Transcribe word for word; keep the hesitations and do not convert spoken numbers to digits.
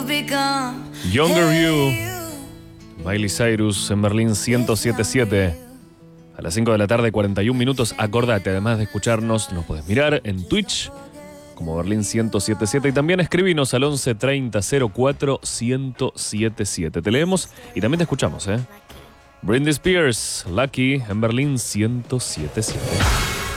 Younger You, Miley Cyrus en Berlín ciento siete punto siete. A las cinco de la tarde, cuarenta y un minutos. Acordate, además de escucharnos, nos podés mirar en Twitch como Berlín ciento siete punto siete y también escribinos al once treinta cero cuatro ciento setenta y siete. Te leemos y también te escuchamos, ¿eh? Britney Spears, Lucky en Berlín ciento siete punto siete.